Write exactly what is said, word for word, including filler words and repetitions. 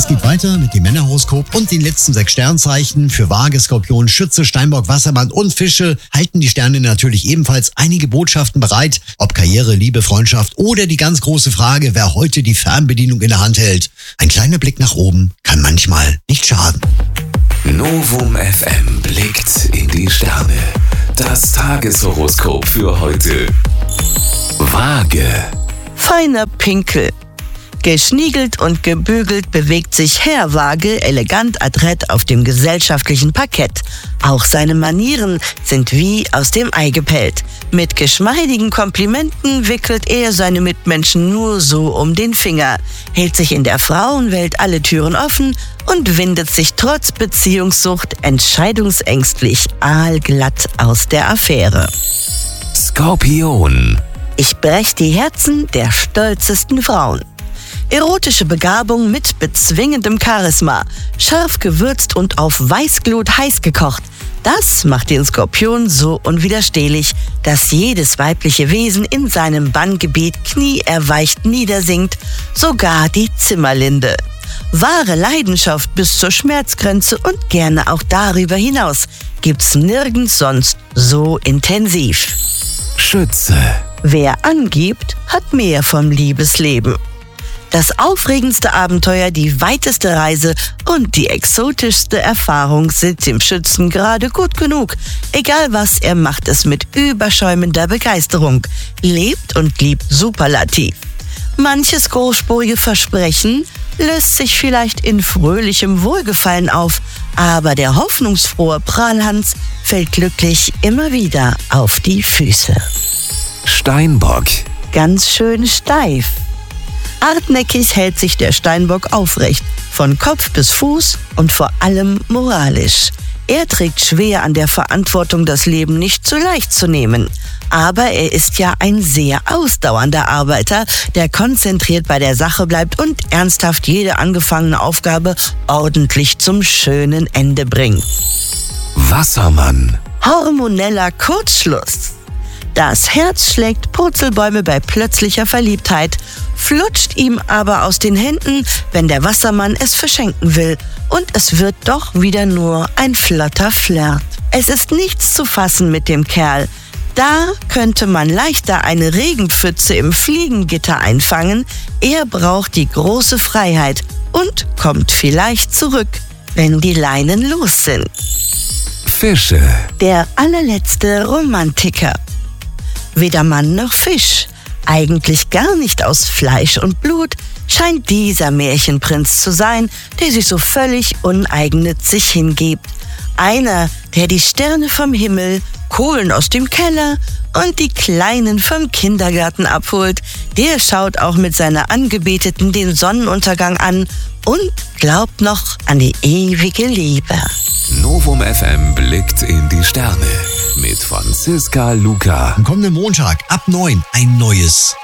Es geht weiter mit dem Männerhoroskop und den letzten sechs Sternzeichen. Für Waage, Skorpion, Schütze, Steinbock, Wassermann und Fische halten die Sterne natürlich ebenfalls einige Botschaften bereit. Ob Karriere, Liebe, Freundschaft oder die ganz große Frage, wer heute die Fernbedienung in der Hand hält. Ein kleiner Blick nach oben kann manchmal nicht schaden. Novum F M blickt in die Sterne. Das Tageshoroskop für heute. Waage. Feiner Pinkel. Geschniegelt und gebügelt bewegt sich Herr Waage elegant adrett auf dem gesellschaftlichen Parkett. Auch seine Manieren sind wie aus dem Ei gepellt. Mit geschmeidigen Komplimenten wickelt er seine Mitmenschen nur so um den Finger, hält sich in der Frauenwelt alle Türen offen und windet sich trotz Beziehungssucht entscheidungsängstlich aalglatt aus der Affäre. Skorpion. Ich brech die Herzen der stolzesten Frauen. Erotische Begabung mit bezwingendem Charisma, scharf gewürzt und auf Weißglut heiß gekocht. Das macht den Skorpion so unwiderstehlich, dass jedes weibliche Wesen in seinem Banngebiet knieerweicht niedersinkt, sogar die Zimmerlinde. Wahre Leidenschaft bis zur Schmerzgrenze und gerne auch darüber hinaus gibt's nirgends sonst so intensiv. Schütze. Wer angibt, hat mehr vom Liebesleben. Das aufregendste Abenteuer, die weiteste Reise und die exotischste Erfahrung sind dem Schützen gerade gut genug. Egal was, er macht es mit überschäumender Begeisterung, lebt und liebt superlativ. Manches großspurige Versprechen löst sich vielleicht in fröhlichem Wohlgefallen auf, aber der hoffnungsfrohe Prahlhans fällt glücklich immer wieder auf die Füße. Steinbock. Ganz schön steif. Hartnäckig hält sich der Steinbock aufrecht, von Kopf bis Fuß und vor allem moralisch. Er trägt schwer an der Verantwortung, das Leben nicht zu leicht zu nehmen. Aber er ist ja ein sehr ausdauernder Arbeiter, der konzentriert bei der Sache bleibt und ernsthaft jede angefangene Aufgabe ordentlich zum schönen Ende bringt. Wassermann. Hormoneller Kurzschluss. Das Herz schlägt Purzelbäume bei plötzlicher Verliebtheit, flutscht ihm aber aus den Händen, wenn der Wassermann es verschenken will. Und es wird doch wieder nur ein flotter Flirt. Es ist nichts zu fassen mit dem Kerl. Da könnte man leichter eine Regenpfütze im Fliegengitter einfangen. Er braucht die große Freiheit und kommt vielleicht zurück, wenn die Leinen los sind. Fische. Der allerletzte Romantiker. Weder Mann noch Fisch, eigentlich gar nicht aus Fleisch und Blut, scheint dieser Märchenprinz zu sein, der sich so völlig uneigennützig hingibt. Einer, der die Sterne vom Himmel, Kohlen aus dem Keller und die Kleinen vom Kindergarten abholt. Der schaut auch mit seiner Angebeteten den Sonnenuntergang an und glaubt noch an die ewige Liebe. Novum F M blickt in die Sterne mit Franziska Luca. Am kommenden Montag ab neun ein neues